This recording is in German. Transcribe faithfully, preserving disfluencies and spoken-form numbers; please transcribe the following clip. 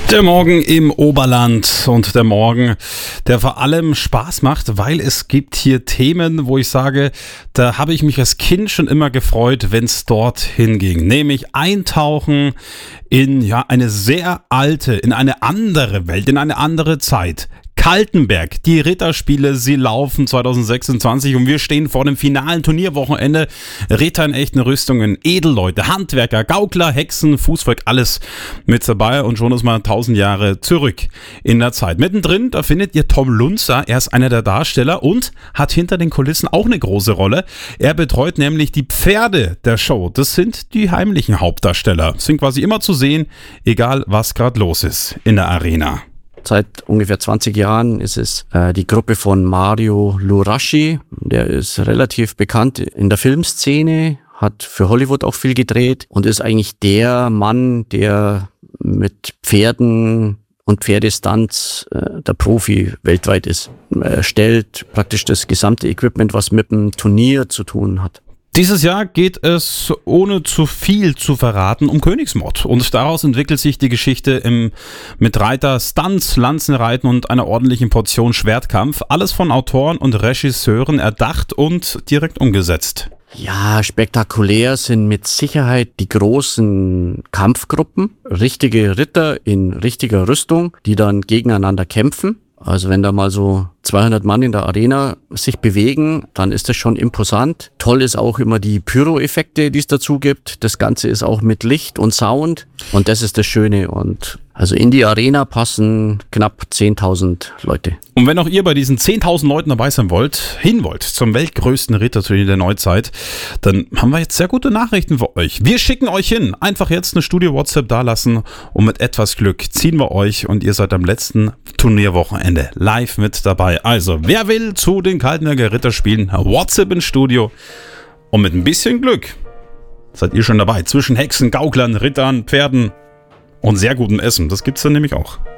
Der Morgen im Oberland und der Morgen, der vor allem Spaß macht, weil es gibt hier Themen, wo ich sage, da habe ich mich als Kind schon immer gefreut, wenn es dorthin ging. Nämlich eintauchen in ja eine sehr alte, in eine andere Welt, in eine andere Zeit. Kaltenberg, die Ritterspiele, sie laufen zwanzig sechsundzwanzig und wir stehen vor dem finalen Turnierwochenende. Ritter in echten Rüstungen, Edelleute, Handwerker, Gaukler, Hexen, Fußvolk, alles mit dabei und schon ist mal tausend Jahre zurück in der Zeit. Mittendrin, da findet ihr Tom Lunzer, er ist einer der Darsteller und hat hinter den Kulissen auch eine große Rolle. Er betreut nämlich die Pferde der Show. Das sind die heimlichen Hauptdarsteller, sind quasi immer zu sehen, egal was gerade los ist in der Arena. Seit ungefähr zwanzig Jahren ist es äh, die Gruppe von Mario Luraschi. Der ist relativ bekannt in der Filmszene, hat für Hollywood auch viel gedreht und ist eigentlich der Mann, der mit Pferden und Pferdestunts äh, der Profi weltweit ist. Er stellt praktisch das gesamte Equipment, was mit dem Turnier zu tun hat. Dieses Jahr geht es, ohne zu viel zu verraten, um Königsmord. Und daraus entwickelt sich die Geschichte im, mit Reiter, Stunts, Lanzenreiten und einer ordentlichen Portion Schwertkampf. Alles von Autoren und Regisseuren erdacht und direkt umgesetzt. Ja, spektakulär sind mit Sicherheit die großen Kampfgruppen. Richtige Ritter in richtiger Rüstung, die dann gegeneinander kämpfen. Also wenn da mal so zweihundert Mann in der Arena sich bewegen, dann ist das schon imposant. Toll ist auch immer die Pyro-Effekte, die es dazu gibt. Das Ganze ist auch mit Licht und Sound und das ist das Schöne. Und also in die Arena passen knapp zehntausend Leute. Und wenn auch ihr bei diesen zehntausend Leuten dabei sein wollt, hin wollt zum weltgrößten Ritterturnier der Neuzeit, dann haben wir jetzt sehr gute Nachrichten für euch. Wir schicken euch hin. Einfach jetzt eine Studio-WhatsApp dalassen und mit etwas Glück ziehen wir euch und ihr seid am letzten Turnierwochenende live mit dabei. Also, wer will zu den Kaltenberger Ritterspielen? WhatsApp ins Studio und mit ein bisschen Glück seid ihr schon dabei. Zwischen Hexen, Gauklern, Rittern, Pferden und sehr gutem Essen. Das gibt's dann nämlich auch.